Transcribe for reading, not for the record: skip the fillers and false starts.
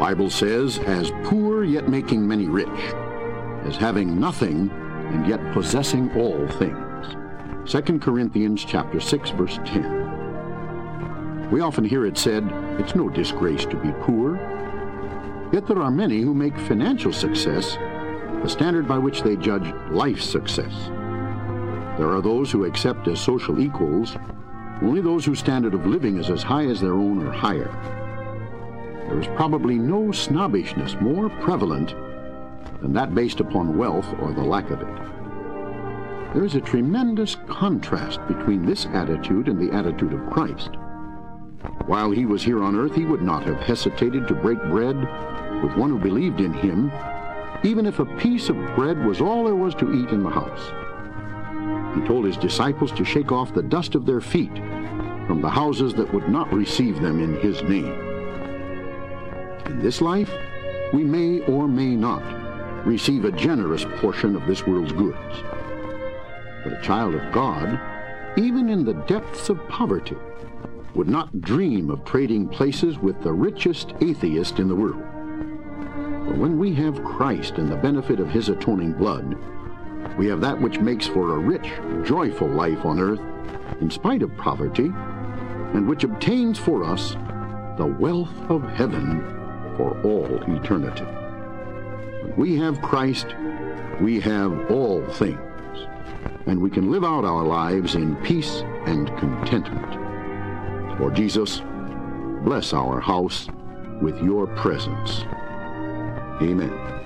Bible says, as poor yet making many rich, as having nothing and yet possessing all things. 2 Corinthians chapter 6, verse 10. We often hear it said, it's no disgrace to be poor. Yet there are many who make financial success the standard by which they judge life success. There are those who accept as social equals only those whose standard of living is as high as their own or higher. There is probably no snobbishness more prevalent than that based upon wealth or the lack of it. There is a tremendous contrast between this attitude and the attitude of Christ. While he was here on earth, he would not have hesitated to break bread with one who believed in him, even if a piece of bread was all there was to eat in the house. He told his disciples to shake off the dust of their feet from the houses that would not receive them in his name. In this life, we may or may not receive a generous portion of this world's goods. But a child of God, even in the depths of poverty, would not dream of trading places with the richest atheist in the world. For when we have Christ and the benefit of his atoning blood, we have that which makes for a rich, joyful life on earth, in spite of poverty, and which obtains for us the wealth of heaven for all eternity. When we have Christ, we have all things, and we can live out our lives in peace and contentment. Lord Jesus, bless our house with your presence. Amen.